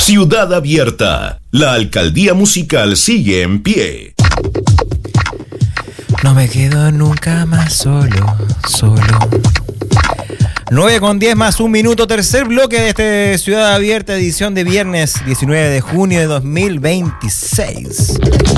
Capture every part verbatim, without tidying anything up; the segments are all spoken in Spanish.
Ciudad Abierta. La alcaldía musical sigue en pie. No me quedo nunca más solo, solo. nueve con diez más un minuto, tercer bloque de este Ciudad Abierta, edición de viernes diecinueve de junio de dos mil veintiséis.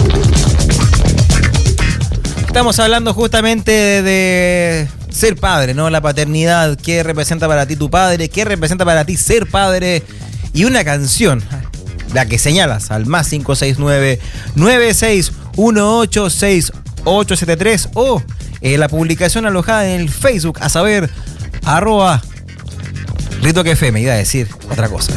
Estamos hablando justamente de ser padre, ¿no? La paternidad, qué representa para ti tu padre, qué representa para ti ser padre, y una canción, la que señalas al más cinco seis nueve, nueve seis uno ocho, seis ocho siete tres o eh, la publicación alojada en el Facebook, a saber, arroba Rito que F M, iba a decir otra cosa.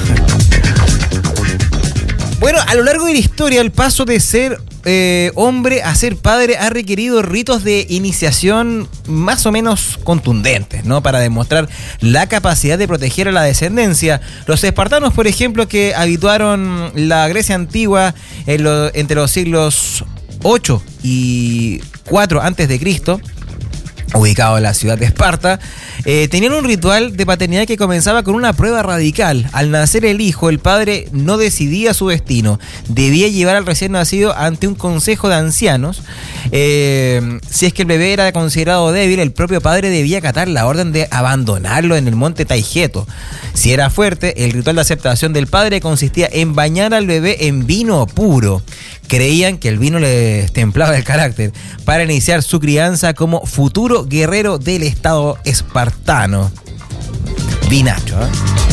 Bueno, a lo largo de la historia, el paso de ser eh, hombre a ser padre ha requerido ritos de iniciación más o menos contundentes, ¿no? Para demostrar la capacidad de proteger a la descendencia. Los espartanos, por ejemplo, que habituaron la Grecia antigua en lo, entre los siglos ocho y cuatro antes de Cristo, ubicado en la ciudad de Esparta, eh, tenían un ritual de paternidad que comenzaba con una prueba radical. Al nacer el hijo, el padre no decidía su destino. Debía llevar al recién nacido ante un consejo de ancianos. Eh, si es que el bebé era considerado débil, el propio padre debía acatar la orden de abandonarlo en el monte Taigeto. Si era fuerte, el ritual de aceptación del padre consistía en bañar al bebé en vino puro. Creían que el vino le templaba el carácter para iniciar su crianza como futuro guerrero del estado espartano. Vinacho, ¿eh?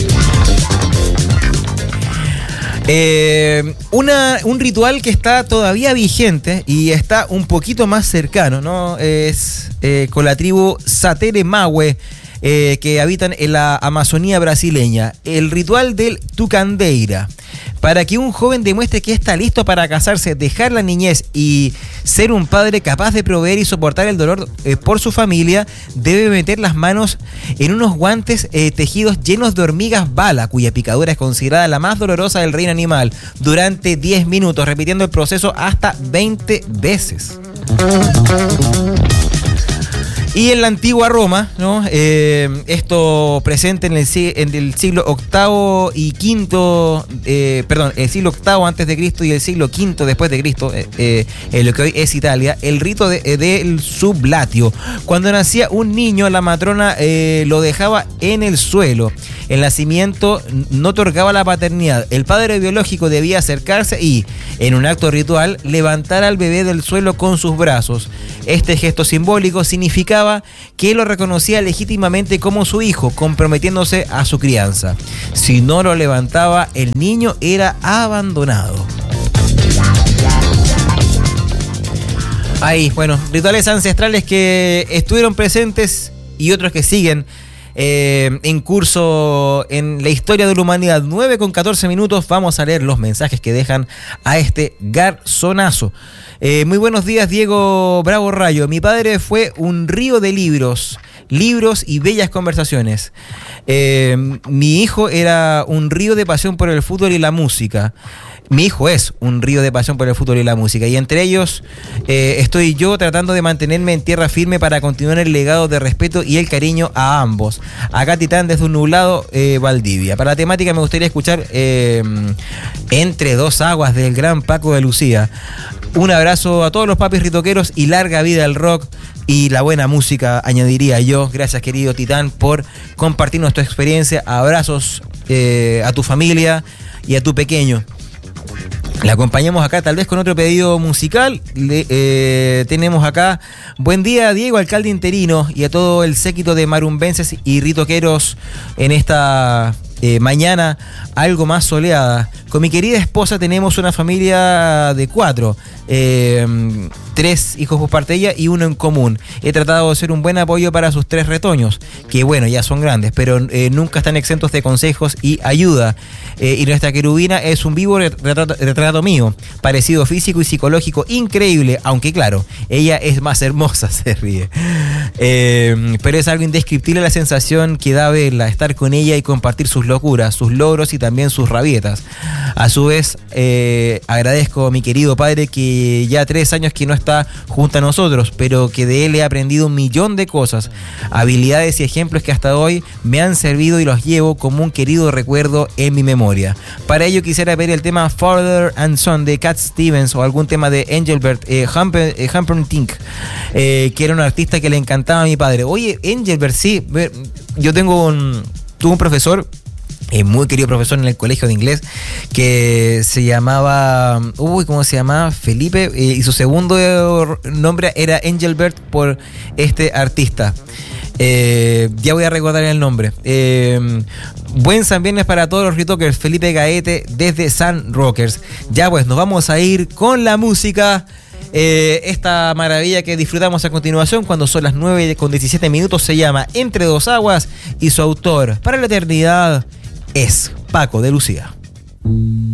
Eh, una, un ritual que está todavía vigente y está un poquito más cercano, ¿no? Es eh, con la tribu Satere-Mawe, eh, que habitan en la Amazonía brasileña. El ritual del Tucandeira. Para que un joven demuestre que está listo para casarse, dejar la niñez y ser un padre capaz de proveer y soportar el dolor eh, por su familia, debe meter las manos en unos guantes eh, tejidos llenos de hormigas bala, cuya picadura es considerada la más dolorosa del reino animal, durante diez minutos, repitiendo el proceso hasta veinte veces. Y en la antigua Roma, ¿no? Eh, esto presente en el, en el siglo octavo y quinto, eh, perdón, el siglo octavo antes de Cristo y el siglo quinto después de Cristo, eh, eh, en lo que hoy es Italia, el rito de, eh, del sublatio. Cuando nacía un niño, la matrona eh, lo dejaba en el suelo. El nacimiento no otorgaba la paternidad. El padre biológico debía acercarse y, en un acto ritual, levantar al bebé del suelo con sus brazos. Este gesto simbólico significaba que lo reconocía legítimamente como su hijo, comprometiéndose a su crianza. Si no lo levantaba, el niño era abandonado. Ahí, bueno, rituales ancestrales que estuvieron presentes y otros que siguen Eh, en curso en la historia de la humanidad. Nueve con catorce minutos, vamos a leer los mensajes que dejan a este garzonazo. Eh, muy buenos días, Diego Bravo Rayo. Mi padre fue un río de libros, libros y bellas conversaciones. Eh, mi hijo era un río de pasión por el fútbol y la música. Mi hijo es un río de pasión por el fútbol y la música, y entre ellos eh, estoy yo tratando de mantenerme en tierra firme para continuar el legado de respeto y el cariño a ambos. Acá Titán desde un nublado eh, Valdivia. Para la temática me gustaría escuchar eh, Entre dos aguas del gran Paco de Lucía. Un abrazo a todos los papis ritoqueros y larga vida al rock y la buena música, añadiría yo. Gracias, querido Titán, por compartirnos tu experiencia. Abrazos eh, a tu familia y a tu pequeño. Le acompañamos acá tal vez con otro pedido musical. Le, eh, tenemos acá: buen día, Diego, alcalde interino, y a todo el séquito de marumbenses y ritoqueros en esta eh, mañana algo más soleada. Con mi querida esposa tenemos una familia de cuatro, eh, tres hijos por parte de ella y uno en común. He tratado de ser un buen apoyo para sus tres retoños, que bueno, ya son grandes, pero eh, nunca están exentos de consejos y ayuda. Eh, y nuestra querubina es un vivo retrato, retrato mío, parecido físico y psicológico, increíble, aunque claro, ella es más hermosa, se ríe. Eh, pero es algo indescriptible la sensación que da verla, estar con ella y compartir sus logros locuras, sus logros y también sus rabietas. A su vez, eh, agradezco a mi querido padre que ya tres años que no está junto a nosotros, pero que de él he aprendido un millón de cosas, habilidades y ejemplos que hasta hoy me han servido y los llevo como un querido recuerdo en mi memoria. Para ello quisiera ver el tema Father and Son de Cat Stevens o algún tema de Engelbert eh, Humper, eh, Humperdinck, eh, que era un artista que le encantaba a mi padre. Oye, Engelbert, sí, yo tengo un, tuve un profesor, eh, muy querido profesor en el colegio de inglés, que se llamaba, uy, ¿cómo se llamaba? Felipe, eh, y su segundo nombre era Engelbert por este artista. Eh, ya voy a recordar el nombre. Eh, buen San Viernes para todos los Ritokers. Felipe Gaete desde San Rockers. Ya pues, nos vamos a ir con la música. Eh, esta maravilla que disfrutamos a continuación cuando son las nueve con diecisiete minutos se llama Entre Dos Aguas y su autor para la eternidad es Paco de Lucía.